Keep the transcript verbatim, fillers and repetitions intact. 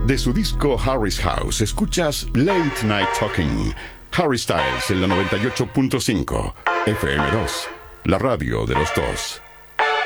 De su disco Harry's House, escuchas Late Night Talking. Harry Styles en la noventa y ocho punto cinco F M dos, la radio de los dos.